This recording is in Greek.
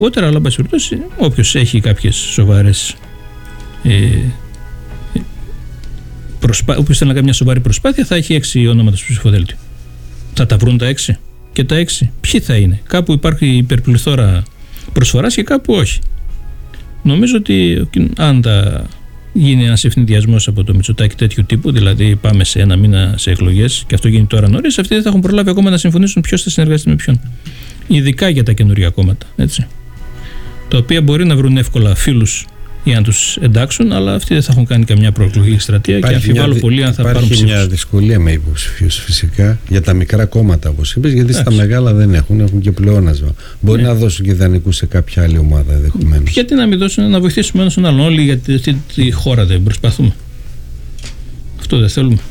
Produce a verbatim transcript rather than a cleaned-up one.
Αργότερα, αλλά εν πάση όποιος έχει κάποιες σοβαρές ε, προσπά... όποιος θέλει να κάνει μια σοβαρή προσπάθεια θα έχει έξι ονόματα στο ψηφοδέλτιο. Θα τα βρουν τα έξι και τα έξι ποιοι θα είναι? Κάπου υπάρχει υπερπληθώρα προσφοράς και κάπου όχι. Νομίζω ότι αν τα γίνει ένας ευνηδιασμός από το Μητσοτάκη τέτοιου τύπου, δηλαδή πάμε σε ένα μήνα σε εκλογές και αυτό γίνει τώρα νωρίς, αυτοί δεν θα έχουν προλάβει ακόμα να συμφωνήσουν ποιος θα συνεργαστεί με ποιον. Ειδικά για τα καινούργια κόμματα, έτσι. Τα οποία μπορεί να βρουν εύκολα φίλους για να τους εντάξουν, αλλά αυτοί δεν θα έχουν κάνει καμιά προεκλογική εκστρατεία και αμφιβάλλω πολύ αν θα πάρουν ψήφους. Υπάρχει μια δυσκολία με υποψηφίους φυσικά για τα μικρά κόμματα, όπως είπες, γιατί στα μεγάλα δεν έχουν, έχουν και πλεόνασμα. Μπορεί ναι. να δώσουν και δανεικούς σε κάποια άλλη ομάδα ενδεχομένως. Γιατί να μην δώσουν, να βοηθήσουμε ένας τον άλλον? Όλοι για αυτή τη χώρα δεν προσπαθούμε. Αυτό δεν θέλουμε.